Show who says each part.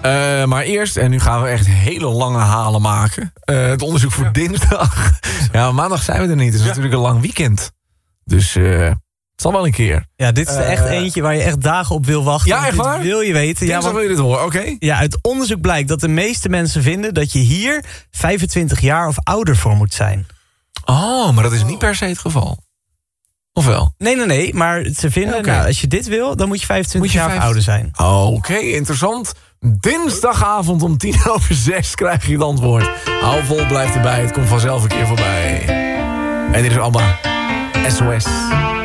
Speaker 1: Maar eerst, en nu gaan we echt hele lange halen maken. Het onderzoek voor dinsdag. Ja, maandag zijn we er niet. Het is natuurlijk een lang weekend. Dus het zal wel een keer.
Speaker 2: Ja, dit is er echt eentje waar je echt dagen op wil wachten.
Speaker 1: Ja, echt waar?
Speaker 2: Dit wil je weten.
Speaker 1: Dinsdag wil je dit horen, oké?
Speaker 2: Ja, uit onderzoek blijkt dat de meeste mensen vinden dat je hier 25 jaar of ouder voor moet zijn.
Speaker 1: Oh, maar dat is niet per se het geval. Of wel?
Speaker 2: Nee, maar ze vinden, nou, als je dit wil, dan moet je 25 jaar of ouder zijn.
Speaker 1: Oké, interessant. Dinsdagavond om 5:50 krijg je het antwoord. Hou vol, blijf erbij, het komt vanzelf een keer voorbij. En dit is ABBA, SOS.